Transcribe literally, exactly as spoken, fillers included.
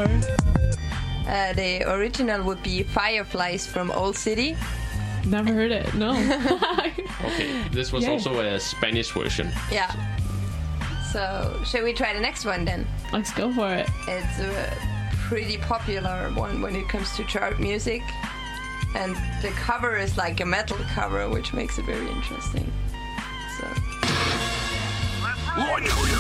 cover. Uh, the original would be Fireflies from Old City. Never heard it, no. Okay, this was Yay. also a Spanish version. Yeah. So, shall we try the next one then? Let's go for it. It's a pretty popular one when it comes to chart music. And the cover is like a metal cover, which makes it very interesting. So.